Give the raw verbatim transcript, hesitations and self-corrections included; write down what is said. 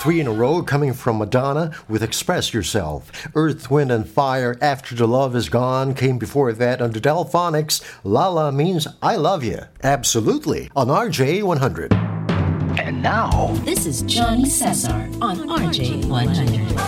Three in a row coming from Madonna with Express Yourself. Earth, Wind, and Fire, After the Love Is Gone, came before that under Delphonics. Lala means I love you. Absolutely. On R J one hundred. And now, this is Johnny Cesar on R J one hundred.